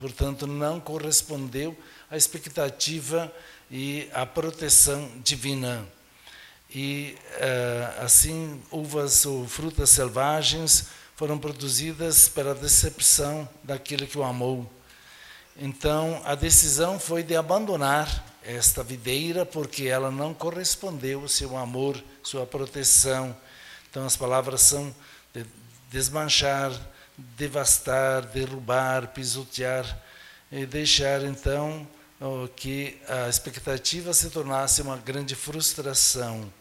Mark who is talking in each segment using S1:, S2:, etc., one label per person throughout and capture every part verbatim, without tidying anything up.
S1: portanto, não correspondeu à expectativa e à proteção divina. E assim, uvas ou frutas selvagens foram produzidas pela decepção daquele que o amou. Então, a decisão foi de abandonar esta videira, porque ela não correspondeu ao seu amor, sua proteção. Então, as palavras são de desmanchar, devastar, derrubar, pisotear, e deixar, então, que a expectativa se tornasse uma grande frustração.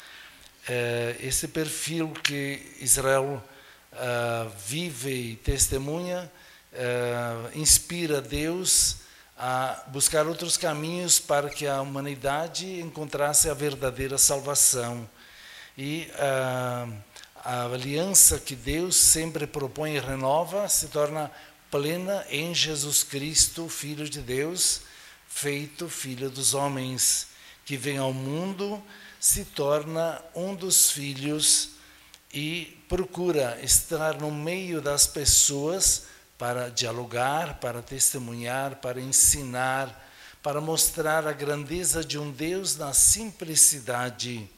S1: Esse perfil que Israel vive e testemunha inspira Deus a buscar outros caminhos para que a humanidade encontrasse a verdadeira salvação. E a, a aliança que Deus sempre propõe e renova se torna plena em Jesus Cristo, Filho de Deus, feito Filho dos homens, que vem ao mundo, se torna um dos filhos e procura estar no meio das pessoas para dialogar, para testemunhar, para ensinar, para mostrar a grandeza de um Deus na simplicidade.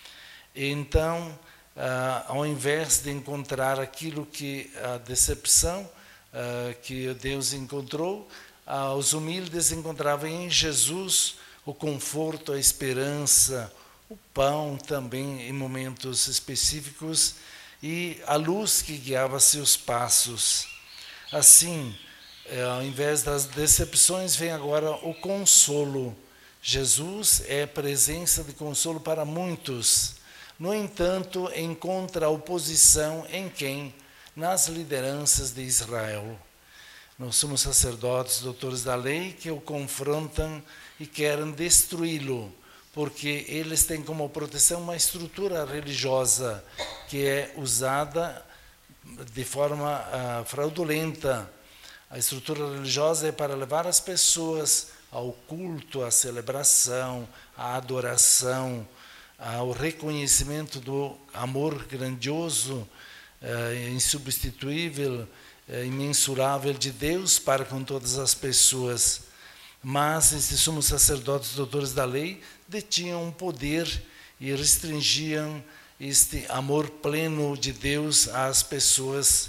S1: Então, ah, ao invés de encontrar aquilo que a decepção ah, que Deus encontrou, ah, os humildes encontravam em Jesus o conforto, a esperança, o pão também em momentos específicos e a luz que guiava seus passos. Assim, ao invés das decepções, vem agora o consolo. Jesus é presença de consolo para muitos. No entanto, encontra oposição em quem? Nas lideranças de Israel. Nós somos sacerdotes, doutores da lei, que o confrontam e querem destruí-lo, porque eles têm como proteção uma estrutura religiosa que é usada de forma uh, fraudulenta. A estrutura religiosa é para levar as pessoas ao culto, à celebração, à adoração, ao reconhecimento do amor grandioso, uh, insubstituível, uh, imensurável de Deus para com todas as pessoas. Mas esses sumos sacerdotes, doutores da lei, detinham um poder e restringiam este amor pleno de Deus às pessoas.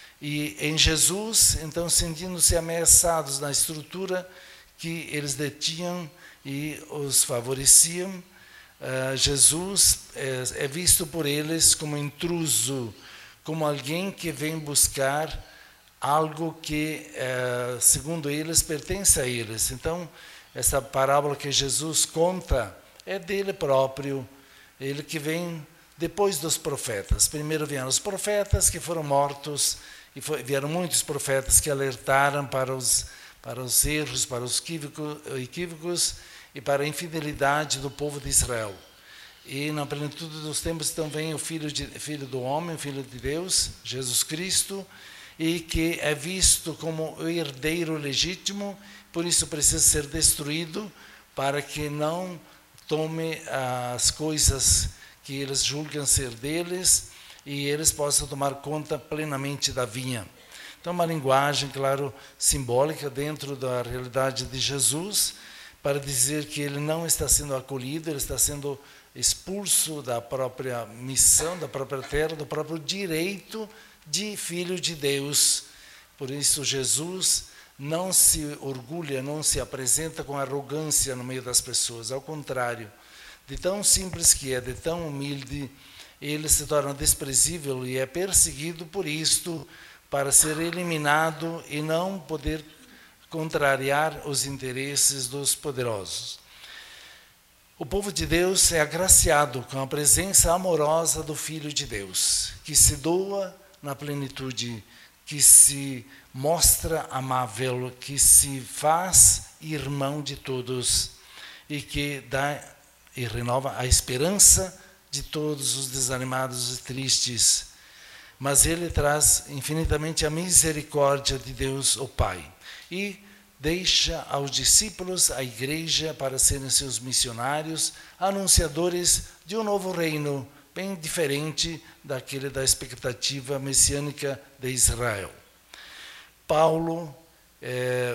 S1: E em Jesus, então, sentindo-se ameaçados na estrutura que eles detinham e os favoreciam, uh, Jesus é, é visto por eles como intruso, como alguém que vem buscar algo que, uh, segundo eles, pertence a eles. Então, essa parábola que Jesus conta é dele próprio, ele que vem depois dos profetas. Primeiro vieram os profetas que foram mortos, e foi, vieram muitos profetas que alertaram para os, para os erros, para os equívocos e para a infidelidade do povo de Israel. E na plenitude dos tempos, então, vem o Filho, de, filho do homem, o Filho de Deus, Jesus Cristo, e que é visto como o herdeiro legítimo, por isso precisa ser destruído, para que não tome as coisas que eles julgam ser deles e eles possam tomar conta plenamente da vinha. Então, uma linguagem, claro, simbólica dentro da realidade de Jesus, para dizer que ele não está sendo acolhido, ele está sendo expulso da própria missão, da própria terra, do próprio direito de filho de Deus. Por isso, Jesus não se orgulha, não se apresenta com arrogância no meio das pessoas, ao contrário, de tão simples que é, de tão humilde, ele se torna desprezível e é perseguido por isto, para ser eliminado e não poder contrariar os interesses dos poderosos. O povo de Deus é agraciado com a presença amorosa do Filho de Deus, que se doa na plenitude, que se mostra amável, que se faz irmão de todos e que dá e renova a esperança de todos os desanimados e tristes. Mas ele traz infinitamente a misericórdia de Deus, o Pai, e deixa aos discípulos a igreja para serem seus missionários, anunciadores de um novo reino, bem diferente daquele da expectativa messiânica de Israel. Paulo, é,